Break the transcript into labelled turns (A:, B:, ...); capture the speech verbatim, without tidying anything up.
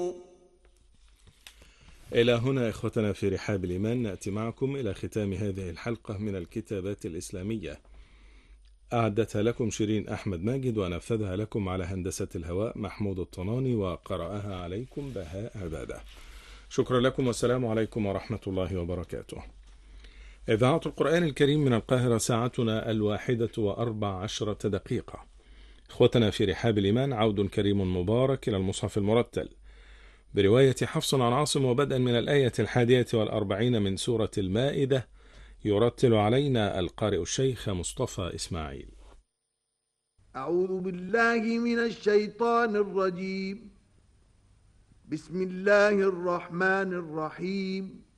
A: إلى هنا إخوتنا في رحاب الإيمان نأتي معكم إلى ختام هذه الحلقة من الكتابات الإسلامية. أعدتها لكم شيرين أحمد ماجد، ونفذها لكم على هندسة الهواء محمود الطناني، وقرأها عليكم بهاء عبادة. شكرا لكم، والسلام عليكم ورحمة الله وبركاته. إذاعة القرآن الكريم من القاهرة، ساعتنا الواحدة وأربع عشرة دقيقة. إخوتنا في رحاب الإيمان، عود كريم مبارك إلى المصحف المرتل برواية حفص عن عاصم، وبدءا من الآية الحادية والأربعين من سورة المائدة، يرتل علينا القارئ الشيخ مصطفى إسماعيل.
B: أعوذ بالله من الشيطان الرجيم. بسم الله الرحمن الرحيم.